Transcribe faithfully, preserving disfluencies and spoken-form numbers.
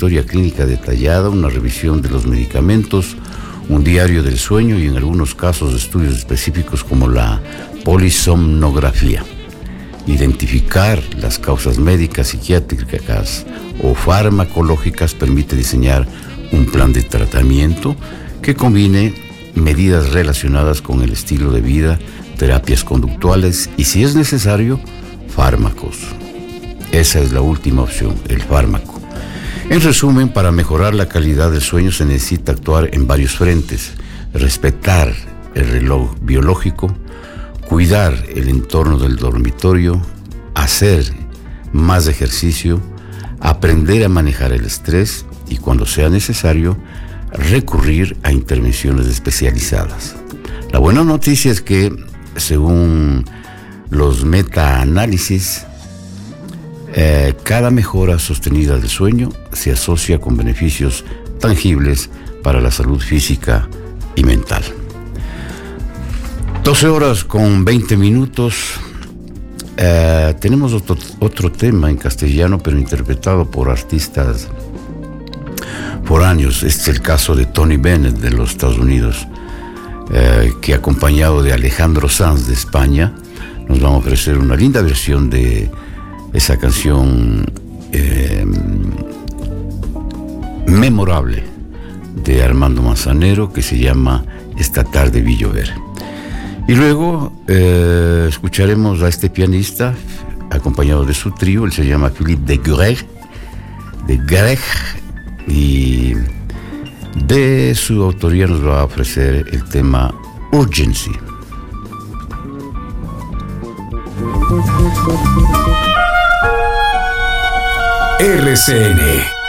historia clínica detallada, una revisión de los medicamentos, un diario del sueño y en algunos casos estudios específicos como la polisomnografía. Identificar las causas médicas, psiquiátricas o farmacológicas permite diseñar un plan de tratamiento que combine medidas relacionadas con el estilo de vida, terapias conductuales y, si es necesario, fármacos. Esa es la última opción, el fármaco. En resumen, para mejorar la calidad del sueño se necesita actuar en varios frentes: respetar el reloj biológico, cuidar el entorno del dormitorio, hacer más ejercicio, aprender a manejar el estrés y, cuando sea necesario, recurrir a intervenciones especializadas. La buena noticia es que, según los metaanálisis, eh, cada mejora sostenida del sueño se asocia con beneficios tangibles para la salud física y mental. doce horas con veinte minutos. Eh, tenemos otro, otro tema en castellano, pero interpretado por artistas foráneos. Este es el caso de Tony Bennett de los Estados Unidos, eh, que, acompañado de Alejandro Sanz de España, nos van a ofrecer una linda versión de esa canción eh, memorable de Armando Manzanero, que se llama Esta tarde vi llover. Y luego eh, escucharemos a este pianista acompañado de su trío. Él se llama Philippe de Grech, de Grech, y de su autoría nos va a ofrecer el tema Urgency. R C N